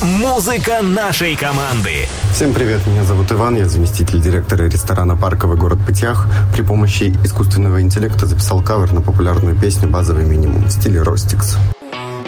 Музыка нашей команды. Всем привет, меня зовут Иван, я заместитель директора ресторана «Парковый город Пытьях». При помощи искусственного интеллекта записал кавер на популярную песню «Базовый минимум» в стиле Ростикс.